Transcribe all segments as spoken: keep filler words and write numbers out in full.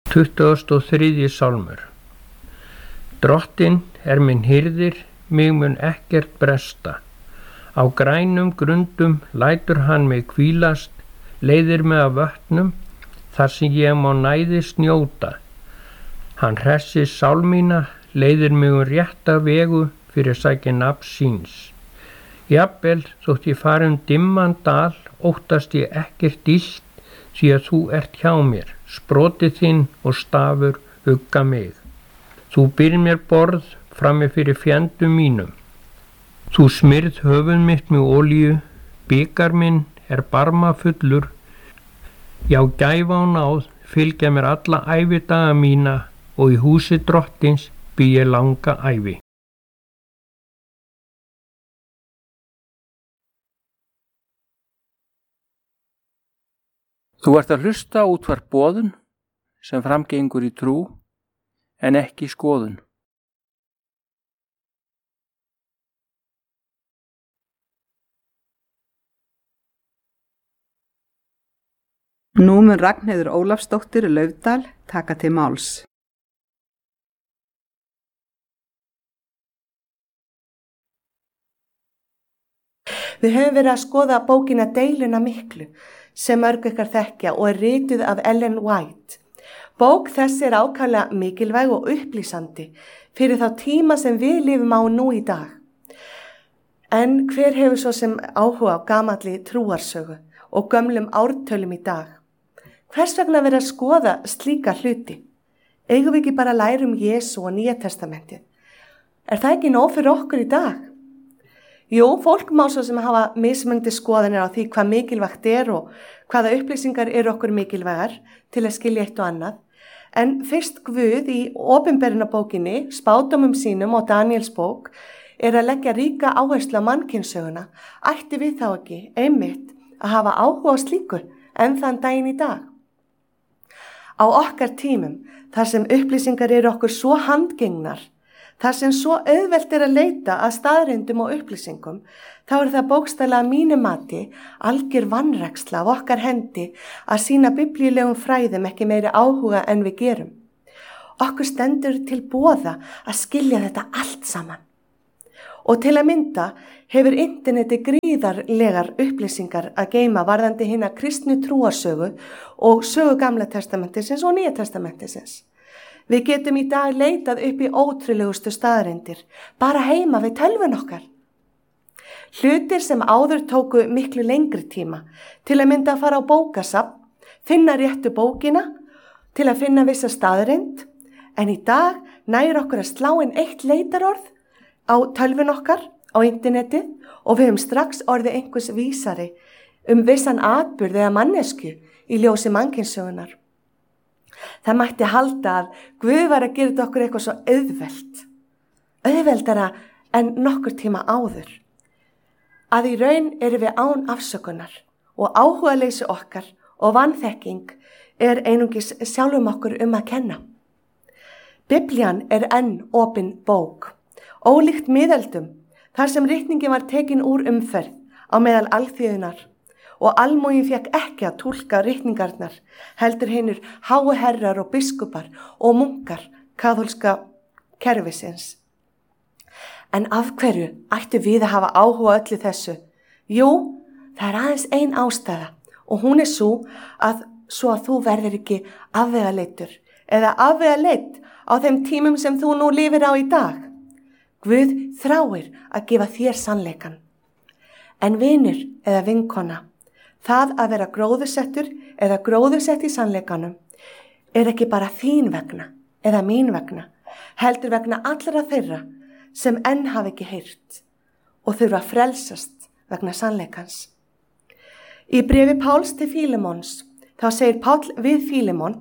tuttugasti og þriðji sálmur. Drottinn er minn hirðir, mig mun ekkert bresta. Á grænum grundum lætur hann mig hvílast, leiðir mig af vötnum, þar sem ég má næðist njóta. Hann hressir sál mína, leiðir mig um rétta vegu fyrir sækja nafns síns. Jafnvel þótt ég fari um dimman dal, óttast ég ekkert illt, því að þú ert hjá mér, sprotið þinn og stafur hugga mig. Þú byr mér borð frammi fyrir fjandum mínum. Þú smyrð höfuð mitt með olíu, bikar minn er barmafullur. Já, gæfa og náð fylgja mér alla ævidaga mína og í húsi Drottins bý ég langa ævi. Þú ert að hlusta á útvarp Boðun sem framgengur í trú en ekki skoðun. Nú mun Ragnheiður Ólafsdóttir Laufdal taka til máls. Við höfum verið að skoða bókina Deiluna miklu sem mörg ykkar þekkja og er rituð af Ellen White. Bók þessi er ákaflega mikilvæg og upplýsandi fyrir þá tíma sem við lifum á nú í dag. En hver hefur svo sem áhuga á gamalli trúarsögu og gömlum ártölum í dag? Hvers vegna verið að skoða slíka hluti? Eigum við ekki bara að læra um Jesú og Nýja testamentið? Er það ekki nóg fyrir okkur í dag? Jú, fólk má svo sem hafa mismunandi skoðanir á því hvað mikilvægt er og hvaða upplýsingar eru okkur mikilvægar til að skilja eitt og annað. En fyrst Guð í opinberunarbókinni, spádómum sínum og Daniels bók er að leggja ríka áherslu á mannkynssöguna, ætti við þá ekki einmitt að hafa áhuga á slíku en þann daginn í dag. Á okkar tímum, þar sem upplýsingar eru okkur svo handgengnar, þar sem svo auðvelt er að leita að staðreyndum og upplýsingum, þá er það bókstaflega að mínu mati algjör vanræksla af okkar hendi að sýna biblíulegum fræðum ekki meiri áhuga en við gerum. Okkur stendur til boða að skilja þetta allt saman. Og til að mynda hefur interneti gríðarlegar upplýsingar að geyma varðandi hina kristnu trúarsögu og sögu Gamla testamentisins og Nýja testamentisins. Við getum í dag leitað upp í ótrúlegustu staðreyndir, bara heima við tölvun okkar. Hlutir sem áður tóku miklu lengri tíma, til að mynda að fara á bókasafn, finna réttu bókina, til að finna vissa staðreynd, en í dag nær okkur að slá inn eitt leitarorð á tölvun okkar, á internetið, og við höfum strax orðið einhvers vísari um vissan atburð eða mannesku í ljósi mannkynssögunar. Það mætti halda að Guð var að gera þetta okkur eitthvað svo auðvelt, auðveldara en nokkur tíma áður. Að í raun erum við án afsökunar og áhugaleysi okkar og vanþekking er einungis sjálfum okkur um að kenna. Biblían er enn opin bók, ólíkt miðöldum, þar sem ritningin var tekin úr umferð á meðal alþýðunar. Og almúgin fekk ekki að túlka ritningarnar, heldur hinur háu herrar og biskupar og munkar kaþólska kerfisins. En af hverju ættu við að hafa áhuga öllu þessu? Jú, það er aðeins ein ástæða og hún er svo að, svo að þú verður ekki afvegaleittur eða afvegaleitt á þeim tímum sem þú nú lifir á í dag. Guð þráir að gefa þér sannleikan. En vinur eða vinkona, það að vera gróðursettur eða gróðursett í sannleikanum er ekki bara þín vegna eða mín vegna, heldur vegna allra þeirra sem enn hafi ekki heyrt og þurfa að frelsast vegna sannleikans. Í bréfi Páls til Fílemons þá segir Páll við Fílemon: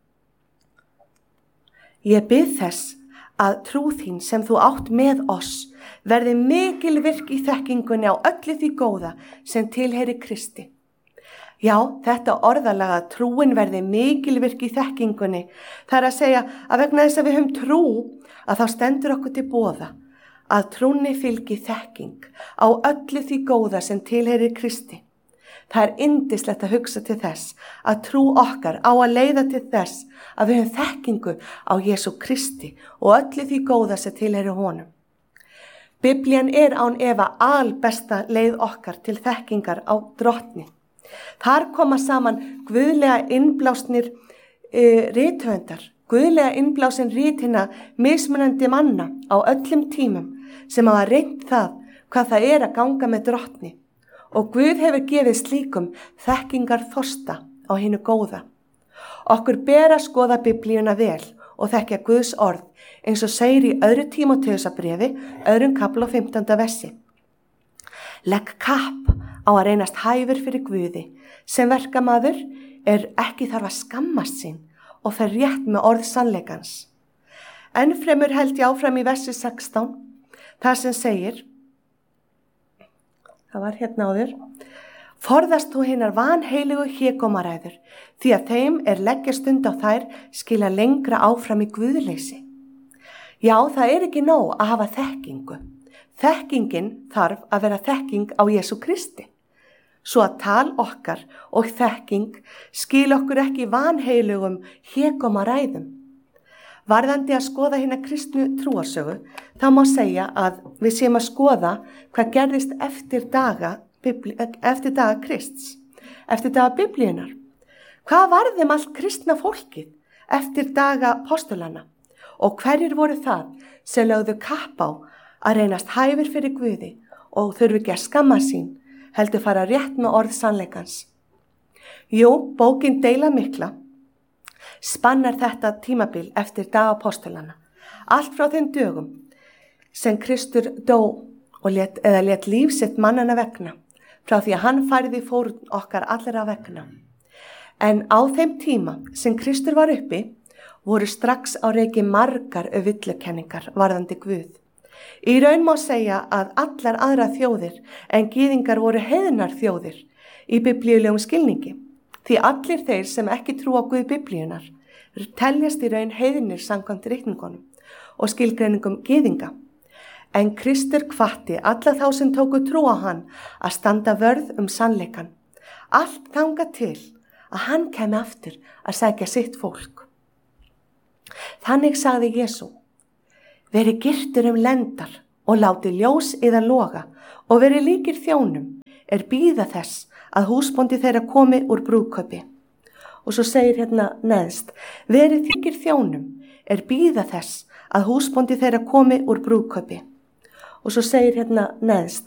Ég bið þess að trú þín sem þú átt með oss verði mikil virk í þekkingunni á öllu því góða sem tilheyri Kristi. Já, þetta orðalaga að trúin verði mikilvirk í þekkingunni, það er að segja að vegna þess að við höfum trú að þá stendur okkur til boða að trúnni fylgi þekking á öllu því góða sem tilheyrir Kristi. Það er yndislegt að hugsa til þess að trú okkar á að leiða til þess að við höfum þekkingu á Jesú Kristi og öllu því góða sem tilheyrir honum. Biblían er án efa albesta leið okkar til þekkingar á drottni. Þar koma saman guðlega innblásnir e, rithöfundar, guðlega innblásin rítina mismunandi manna á öllum tímum sem hafa reynt það hvað það er að ganga með drottni og Guð hefur gefið slíkum þekkingar þorsta á hinu góða. Okkur ber að skoða Biblíuna vel og þekkja Guðs orð eins og segir í öðru Tímóteusarbréfi, öðrum kafla og fimmtánda versi. Legg kapp á að reynast hæfur fyrir Guði, sem verkamaður er ekki þarf að skammast sín og fer rétt með orð sannleikans. Enn fremur held ég áfram í versi sextán, þar sem segir, það var hérna áður, forðast þú hinnar vanheiligu hégómaræður, því að þeim er leggja stund á þær skila lengra áfram í guðleysi. Já, það er ekki nóg að hafa þekkingu. Þekkingin þarf að vera þekking á Jesú Kristi, svo að tal okkar og þekking skil okkur ekki vanheilugum hégómaræðum. Varðandi að skoða hina kristnu trúarsögu, þá má segja að við séum að skoða hvað gerðist eftir daga, eftir daga Krists, eftir daga Biblíunar. Hvað varð um allt kristna fólkið eftir daga apostolana og hverjir voru það sem lögðu kapp á að reynast hæfir fyrir Guði og þurfi ekki að skamma sín, heldur fara rétt með orð sannleikans. Jú, bókin Deila mikla spannar þetta tímabil eftir dag apostolana, allt frá þeim dögum sem Kristur dó og let, eða let líf sitt mannana vegna, frá því að hann færði fórn okkar allra vegna. En á þeim tíma sem Kristur var uppi, voru strax á reiki margar villukenningar varðandi Guð. Í raun má segja að allar aðra þjóðir en gyðingar voru heiðnar þjóðir í biblíulegum skilningi, því allir þeir sem ekki trúa Guð Biblíunar teljast í raun heiðnir samkvæmt ritningunum og skilgreiningum gyðinga. En Kristur hvatti alla þá sem tóku trú á hann að standa vörð um sannleikan, allt þangað til að hann kemi aftur að sækja sitt fólk. Þannig sagði Jesú, veri girtur um lendar og láti ljós yðar loga og veri líkir þjónum er bíða þess að húsbóndi þeirra komi úr brúðkaupi. Og svo segir hérna neðst, veri þykir þjónum er bíða þess að húsbóndi þeirra komi úr brúðkaupi. Og svo segir hérna neðst,